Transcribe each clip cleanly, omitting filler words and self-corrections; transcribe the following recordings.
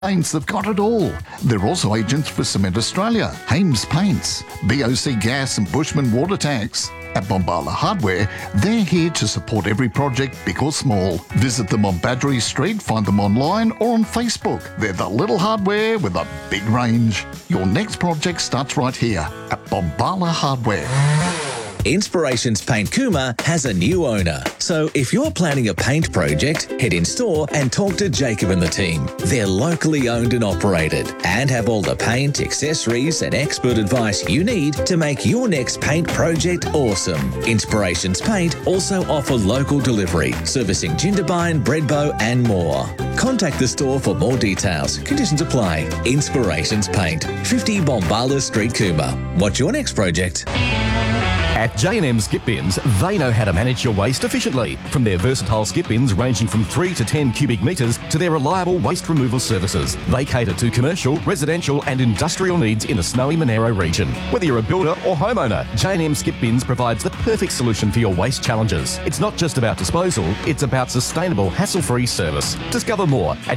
Paints, they've got it all. They're also agents for Cement Australia, Hames Paints, BOC Gas and Bushman Water Tanks. At Bombala Hardware, they're here to support every project, big or small. Visit them on Badgery Street, find them online or on Facebook. They're the little hardware with a big range. Your next project starts right here at Bombala Hardware. Inspirations Paint Cooma has a new owner. So if you're planning a paint project, head in store and talk to Jacob and the team. They're locally owned and operated and have all the paint, accessories and expert advice you need to make your next paint project awesome. Inspirations Paint also offer local delivery, servicing Jindabyne, Breadbow and more. Contact the store for more details. Conditions apply. Inspirations Paint, 50 Bombala Street, Cooma. What's your next project? At J&M Skip Bins, they know how to manage your waste efficiently. From their versatile skip bins ranging from 3 to 10 cubic metres to their reliable waste removal services. They cater to commercial, residential and industrial needs in the snowy Monaro region. Whether you're a builder or homeowner, J&M Skip Bins provides the perfect solution for your waste challenges. It's not just about disposal, it's about sustainable, hassle-free service. Discover more at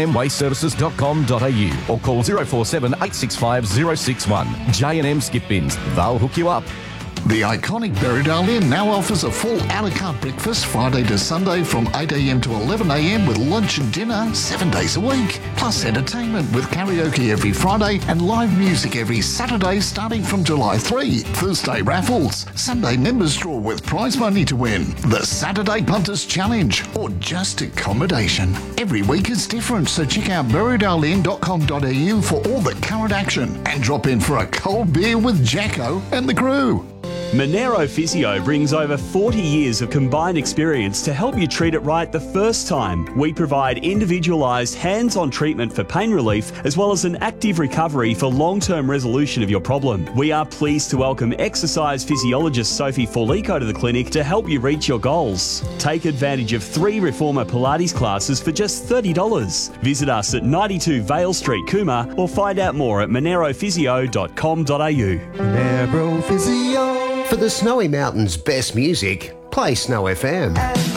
jnmwasteservices.com.au or call 047 865 061. J&M Skip Bins, they'll hook you up. The iconic Berrydale Inn now offers a full a la carte breakfast Friday to Sunday from 8am to 11am with lunch and dinner 7 days a week. Plus entertainment with karaoke every Friday and live music every Saturday starting from July 3. Thursday raffles, Sunday members draw with prize money to win, the Saturday Punters Challenge or just accommodation. Every week is different, so check out berrydaleinn.com.au for all the current action and drop in for a cold beer with Jacko and the crew. Monaro Physio brings over 40 years of combined experience to help you treat it right the first time. We provide individualised, hands-on treatment for pain relief as well as an active recovery for long-term resolution of your problem. We are pleased to welcome exercise physiologist Sophie Forlico to the clinic to help you reach your goals. Take advantage of 3 Reformer Pilates classes for just $30. Visit us at 92 Vale Street, Cooma, or find out more at monarophysio.com.au. Monaro Physio. For the Snowy Mountains' best music, play Snow FM.